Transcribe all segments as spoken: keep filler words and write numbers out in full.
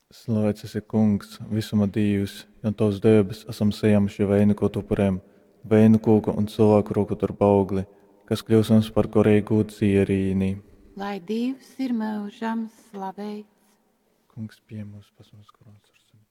Slavēts esi Kungs, visuma Dievs, jo tavs debes esam saņēmuši vainīgot upuriem, vainu kūku un cilvēku roku tur baugli, kas kļūs mums par gorīgu dzierīni. Lai Dievs ir mūžam slavēts. Kungs pie mums pasaules koronas ar sevi.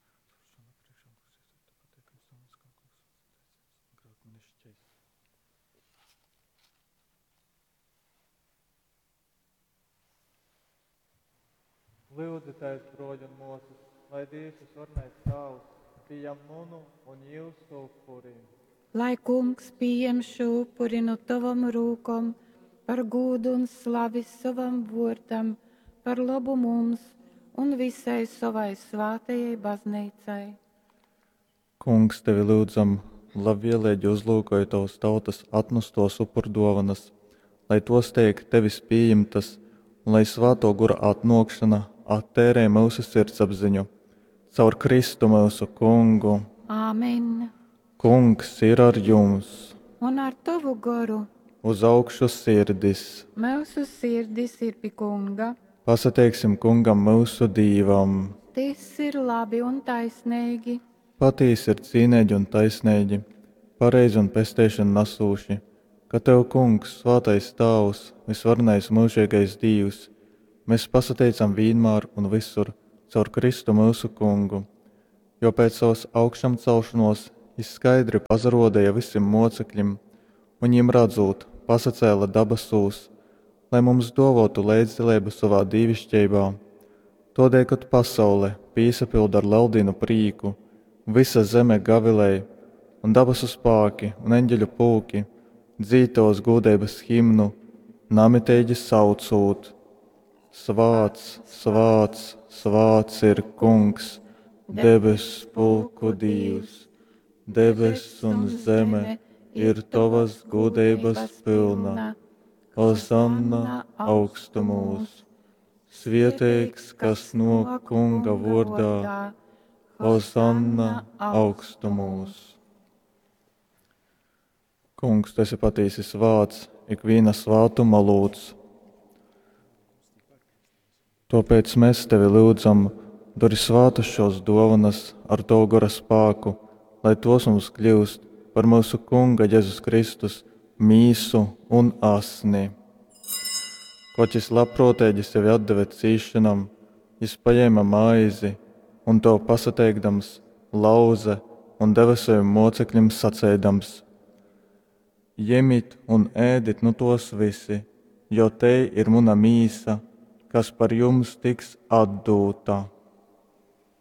Lūdzu, tēvs, broļi un mūsus, lai Dievs visvarnais tavs, pieņem munu un jūsu upuriem. Lai Kungs pieņem šo upuri no tavam rūkom, par gūdu un slavi savam vārdam, par labu mums un visai savai svātajai baznīcai. Kungs, tevi lūdzam, labvēlīgi uzlūkoja tavas tautas atnestos upurdovanas, lai tos tiek tevis pieņemtas, un lai svāto gura atnākšana attērē mūsu sirdsapziņu. Caur Kristu mūsu Kungu. Āmen. Kungs ir ar jums. Un ar tavu garu. Uz augšu sirdis. Mūsu sirdis ir pie Kunga. Pasateiksim Kungam mūsu Dievam. Tas ir labi un taisnīgi. Patīs ir cīnēģi un taisnēģi, pareizi un pestēšana nasūši, ka tev, Kungs, svātais tavs, visvarnais mūžīgais Dievs, mēs pasateicam vienmēr un visur caur Kristu mūsu Kungu, jo pēc savas augšām celšanos viņš skaidri pazarodēja visiem mocekļiem, un viņiem redzot, pasacēla dabasūs, lai mums dovotu līdzdalību savā dievišķībā. Todēļ, kad pasaule piesapilda ar laudīnu prīku, visa zeme gavilēja, un dabasu spāki un eņģeļu pulki dzītos gūdības himnu, namitēģi saucot. Svāts, svāts, svāts ir Kungs, debes pulku Dievs, debes un zeme ir tavas gūdības pilna, Ozanna augstumos. Svētīgs, kas no Kunga vārdā, Ozanna augstumos. Kungs, tu esi patiesis vārds, ikviena svātuma lūdz. Tāpēc mēs tevi lūdzam, dari svātus šos dāvanas ar to gara spēku, lai tos mums kļūst par mūsu Kunga Jēzus Kristus mīsu un asni. Kaut šis labprātīgi sevi atdeva cīšanam, viņš paņēma maizi un to pasateikdams lauza un deva saviem mocekļiem sacēdams: Jemit un ēdit no tos visi, jo te ir muna mīsa, kas par jums tiks atdūta.